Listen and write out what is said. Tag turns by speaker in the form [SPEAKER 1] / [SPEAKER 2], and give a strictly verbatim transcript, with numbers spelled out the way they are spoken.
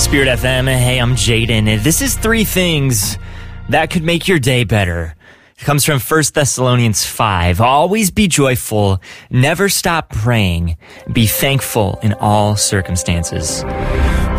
[SPEAKER 1] Spirit F M. Hey, I'm Jaden. This is three things that could make your day better. It comes from First Thessalonians five. Always be joyful, never stop praying, be thankful in all circumstances.